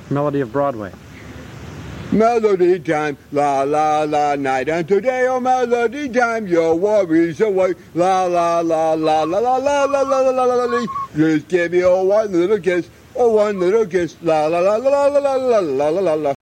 Melody of Broadway. Melody time, la la la, night and today, oh melody time, your worries away, la la la la la la la la la la la la. Just give me one little kiss, la la la la la la la la la la la.